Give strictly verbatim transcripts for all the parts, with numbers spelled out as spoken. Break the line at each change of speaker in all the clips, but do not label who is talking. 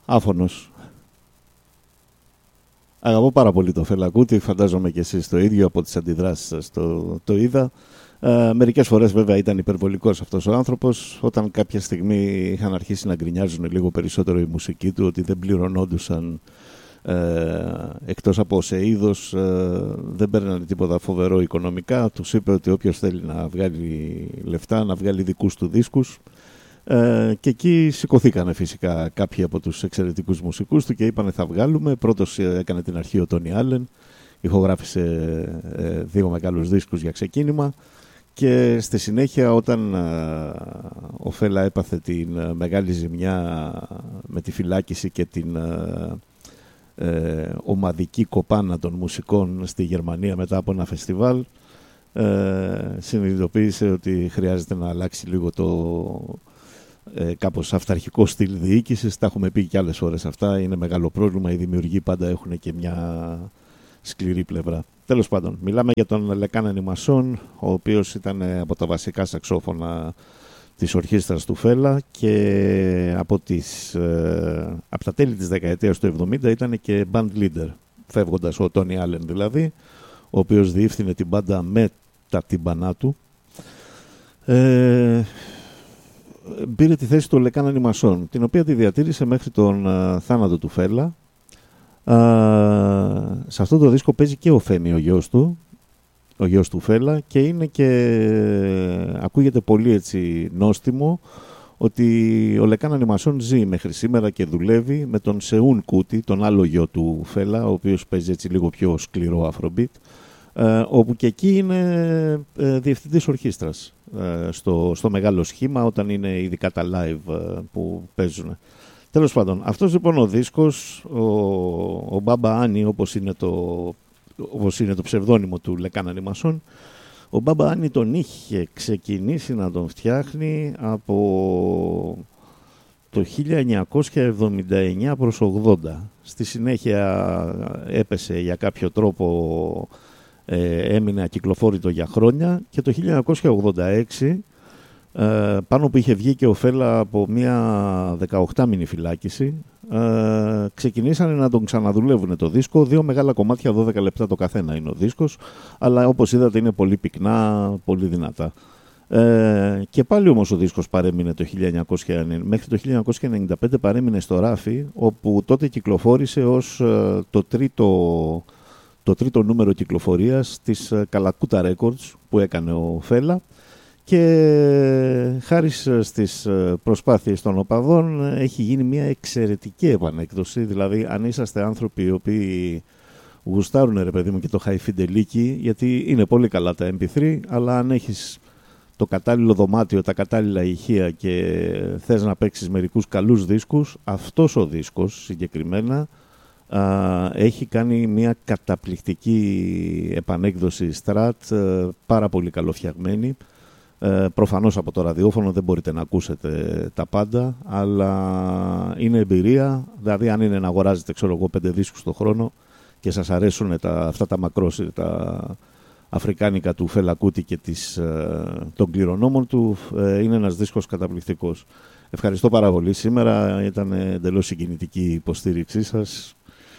Άφωνος. Αγαπώ πάρα πολύ το Φέλα Κούτι, φαντάζομαι και εσείς το ίδιο, από τις αντιδράσεις σας το, το είδα. Ε, μερικές φορές βέβαια ήταν υπερβολικός αυτός ο άνθρωπος, όταν κάποια στιγμή είχαν αρχίσει να γκρινιάζουν λίγο περισσότερο η μουσική του, ότι δεν πληρωνόντουσαν ε, εκτός από σε είδος, ε, δεν παίρνανε τίποτα φοβερό οικονομικά. Τους είπε ότι όποιος θέλει να βγάλει λεφτά, να βγάλει δικούς του δίσκους. Ε, και εκεί σηκωθήκανε φυσικά κάποιοι από τους εξαιρετικούς μουσικούς του και είπανε θα βγάλουμε. Πρώτος έκανε την αρχή ο Τόνι Άλεν, ηχογράφησε ε, δύο μεγάλους δίσκους για ξεκίνημα, και στη συνέχεια όταν ε, ο Φέλα έπαθε την ε, μεγάλη ζημιά με τη φυλάκιση και την ε, ε, ομαδική κοπάνα των μουσικών στη Γερμανία μετά από ένα φεστιβάλ, ε, συνειδητοποίησε ότι χρειάζεται να αλλάξει λίγο το Ε, κάπως αυταρχικό στυλ διοίκησης. Τα έχουμε πει και άλλες φορές αυτά. Είναι μεγάλο πρόβλημα. Οι δημιουργοί πάντα έχουν και μια σκληρή πλευρά. Τέλος πάντων, μιλάμε για τον Λεκάν Ανιμασόν, ο οποίος ήταν από τα βασικά σαξόφωνα της ορχήστρας του Φέλα και από, τις, ε, από τα τέλη της δεκαετίας του εβδομήντα ήταν και band leader, φεύγοντας ο Τόνι Άλεν δηλαδή, ο οποίος διεύθυνε την μπάντα με τα τυμπανά του. Ε, πήρε τη θέση του Λεκάν Ανιμασόν, την οποία τη διατήρησε μέχρι τον uh, θάνατο του Φέλα. Uh, σε αυτό το δίσκο παίζει και ο Φέμι, ο γιος του, ο γιος του Φέλα, και είναι και ακούγεται πολύ έτσι νόστιμο ότι ο Λεκάν Ανιμασόν ζει μέχρι σήμερα και δουλεύει με τον Σεούν Κούτι, τον άλλο γιο του Φέλα, ο οποίος παίζει έτσι λίγο πιο σκληρό αφρομπίτ, Uh, όπου και εκεί είναι uh, διευθυντής ορχήστρας uh, στο, στο μεγάλο σχήμα, όταν είναι ειδικά τα live uh, που παίζουν. Τέλος πάντων, αυτός λοιπόν ο δίσκος, ο, ο Μπάμπα Άνι, όπως είναι το, όπως είναι το ψευδόνυμο του Λεκάν Ανιμασόν, ο Μπάμπα Άνι τον είχε ξεκινήσει να τον φτιάχνει από το χίλια εννιακόσια εβδομήντα εννιά προς ογδόντα. Στη συνέχεια έπεσε για κάποιο τρόπο, Ε, έμεινε ακυκλοφόρητο για χρόνια, και το χίλια εννιακόσια ογδόντα έξι, ε, πάνω που είχε βγει και ο Φέλα από μια δεκαοκτάμηνη φυλάκιση, ε, ξεκινήσανε να τον ξαναδουλεύουν το δίσκο. Δύο μεγάλα κομμάτια, δώδεκα λεπτά το καθένα είναι ο δίσκος, αλλά όπως είδατε είναι πολύ πυκνά, πολύ δυνατά. Ε, και πάλι όμως ο δίσκος παρέμεινε το χίλια εννιακόσια, μέχρι το χίλια εννιακόσια ενενήντα πέντε παρέμεινε στο ράφι, όπου τότε κυκλοφόρησε ως ε, το τρίτο το τρίτο νούμερο κυκλοφορίας της Καλακούτα Records που έκανε ο Φέλα, και χάρη στις προσπάθειες των οπαδών έχει γίνει μια εξαιρετική επανέκδοση. Δηλαδή, αν είσαστε άνθρωποι οι οποίοι γουστάρουν, ρε παιδί μου, και το high fidelity, γιατί είναι πολύ καλά τα εμ πι θρι, αλλά αν έχεις το κατάλληλο δωμάτιο, τα κατάλληλα ηχεία και θες να παίξεις μερικούς καλούς δίσκους, αυτός ο δίσκος συγκεκριμένα Uh, έχει κάνει μια καταπληκτική επανέκδοση Strat, uh, πάρα πολύ καλοφτιαγμένη. Uh, προφανώς από το ραδιόφωνο δεν μπορείτε να ακούσετε τα πάντα, αλλά είναι εμπειρία. Δηλαδή, αν είναι να αγοράζετε, ξέρω εγώ, πέντε δίσκους το χρόνο και σας αρέσουν τα, αυτά τα μακρόσυρτα, τα αφρικάνικα του Φέλα Κούτι και της, uh, των κληρονόμων του, uh, είναι ένας δίσκος καταπληκτικός. Ευχαριστώ πάρα πολύ. Σήμερα ήταν εντελώς συγκινητική η υποστήριξή σας.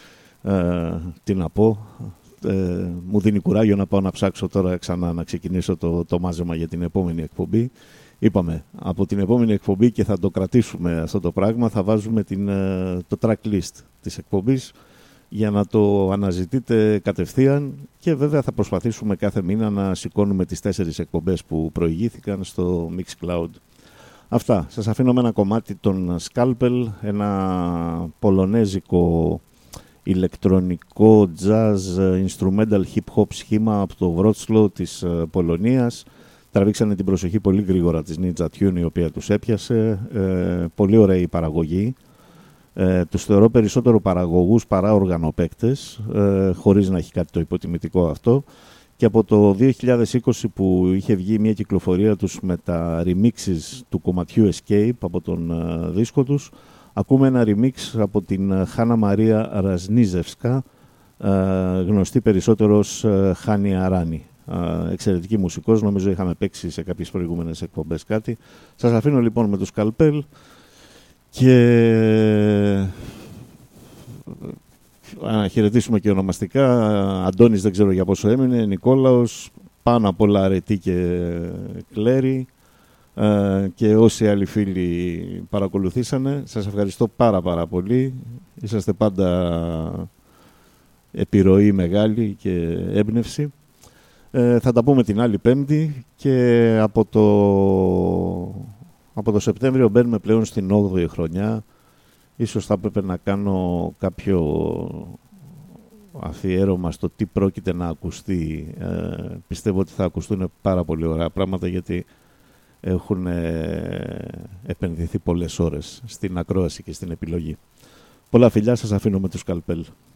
Ε, τι να πω, ε, μου δίνει κουράγιο να πάω να ψάξω τώρα ξανά να ξεκινήσω το, το μάζεμα για την επόμενη εκπομπή. Είπαμε, από την επόμενη εκπομπή, και θα το κρατήσουμε αυτό το πράγμα, θα βάζουμε την, το track list της εκπομπής για να το αναζητείτε κατευθείαν, και βέβαια θα προσπαθήσουμε κάθε μήνα να σηκώνουμε τις τέσσερις εκπομπές που προηγήθηκαν στο Mixcloud. Αυτά, σας αφήνω με ένα κομμάτι των Scalpel, ένα πολωνέζικο ηλεκτρονικό jazz instrumental hip hop σχήμα από το Wrocław της Πολωνίας. Τραβήξανε την προσοχή πολύ γρήγορα της Ninja Tune, η οποία τους έπιασε. Ε, πολύ ωραία η παραγωγή. Ε, τους θεωρώ περισσότερο παραγωγούς παρά οργανοπαίκτες, ε, χωρίς να έχει κάτι το υποτιμητικό αυτό. Και από το δύο χιλιάδες είκοσι, που είχε βγει μια κυκλοφορία τους με τα remixes του κομματιού Escape από τον uh, δίσκο τους, ακούμε ένα remix από την Χάνα Μαρία Ρασνίζευσκα, uh, γνωστή περισσότερο ως uh, Χάνι Αράνι. Uh, εξαιρετική μουσικός, νομίζω είχαμε παίξει σε κάποιες προηγούμενες εκπομπές κάτι. Σας αφήνω λοιπόν με τους Scalpel και να χαιρετήσουμε και ονομαστικά. Αντώνης δεν ξέρω για πόσο έμεινε, Νικόλαος, πάνω απ' όλα Αρετή και Κλέρι, ε, και όσοι άλλοι φίλοι παρακολουθήσανε. Σας ευχαριστώ πάρα πάρα πολύ. Είσαστε πάντα επιρροή μεγάλη και έμπνευση. Ε, θα τα πούμε την άλλη Πέμπτη και από το, από το Σεπτέμβριο μπαίνουμε πλέον στην όγδοη χρονιά. Ίσως θα έπρεπε να κάνω κάποιο αφιέρωμα στο τι πρόκειται να ακουστεί. Ε, πιστεύω ότι θα ακουστούν πάρα πολύ ωραία πράγματα, γιατί έχουν ε, επενδυθεί πολλές ώρες στην ακρόαση και στην επιλογή. Πολλά φιλιά, σας αφήνω με τους Καλπέλ.